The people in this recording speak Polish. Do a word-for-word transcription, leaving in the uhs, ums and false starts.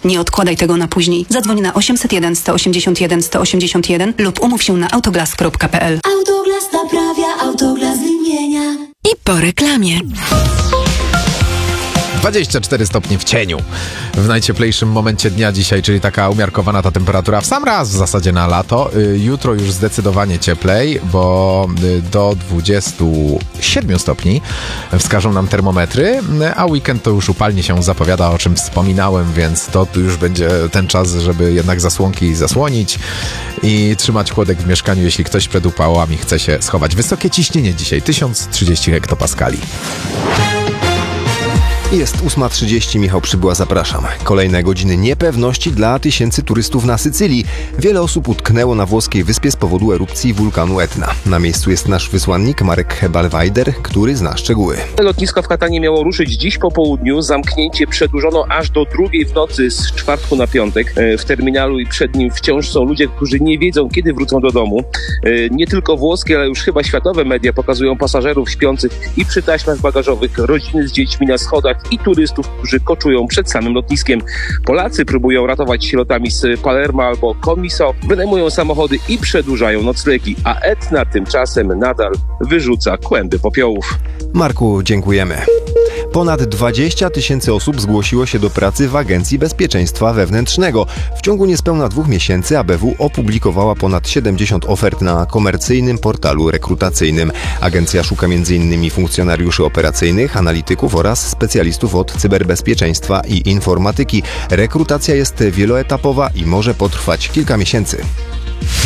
Nie odkładaj tego na później. Zadzwoń na osiemset jeden, sto osiemdziesiąt jeden, sto osiemdziesiąt jeden lub umów się na autoglas kropka p l. Autoglas naprawia, Autoglas wymienia. I po reklamie. dwadzieścia cztery stopnie w cieniu w najcieplejszym momencie dnia dzisiaj, czyli taka umiarkowana ta temperatura w sam raz w zasadzie na lato. Jutro już zdecydowanie cieplej, bo do dwudziestu siedmiu stopni wskażą nam termometry, a weekend to już upalnie się zapowiada, o czym wspominałem, więc to już będzie ten czas, żeby jednak zasłonki zasłonić i trzymać chłodek w mieszkaniu, jeśli ktoś przed upałami chce się schować. Wysokie ciśnienie dzisiaj tysiąc trzydzieści hektopaskali. Jest ósma trzydzieści, Michał Przybyła, zapraszam. Kolejne godziny niepewności dla tysięcy turystów na Sycylii. Wiele osób utknęło na włoskiej wyspie z powodu erupcji wulkanu Etna. Na miejscu jest nasz wysłannik Marek Hebalwajder, który zna szczegóły. Lotnisko w Katanie miało ruszyć dziś po południu. Zamknięcie przedłużono aż do drugiej w nocy z czwartku na piątek. W terminalu i przed nim wciąż są ludzie, którzy nie wiedzą, kiedy wrócą do domu. Nie tylko włoskie, ale już chyba światowe media pokazują pasażerów śpiących i przy taśmach bagażowych, rodziny z dziećmi na schodach i turystów, którzy koczują przed samym lotniskiem. Polacy próbują ratować się lotami z Palermo albo Comiso, wynajmują samochody i przedłużają noclegi, a Etna tymczasem nadal wyrzuca kłęby popiołów. Marku, dziękujemy. Ponad dwadzieścia tysięcy osób zgłosiło się do pracy w Agencji Bezpieczeństwa Wewnętrznego. W ciągu niespełna dwóch miesięcy A B W opublikowała ponad siedemdziesiąt ofert na komercyjnym portalu rekrutacyjnym. Agencja szuka m in funkcjonariuszy operacyjnych, analityków oraz specjalistów od cyberbezpieczeństwa i informatyki. Rekrutacja jest wieloetapowa i może potrwać kilka miesięcy.